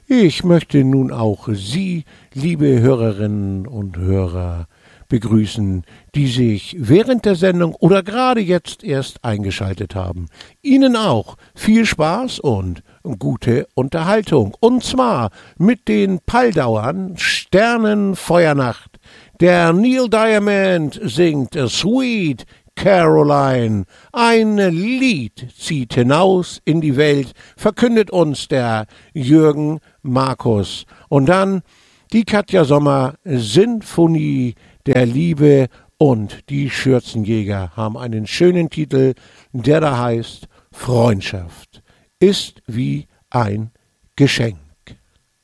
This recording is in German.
Ich möchte nun auch Sie, liebe Hörerinnen und Hörer, begrüßen, die sich während der Sendung oder gerade jetzt erst eingeschaltet haben. Ihnen auch viel Spaß und gute Unterhaltung. Und zwar mit den Palldauern Sternenfeuernacht. Der Neil Diamond singt Sweet Caroline. Ein Lied zieht hinaus in die Welt, verkündet uns der Jürgen Markus. Und dann die Katja Sommer Sinfonie der Liebe, und die Schürzenjäger haben einen schönen Titel, der da heißt Freundschaft ist wie ein Geschenk.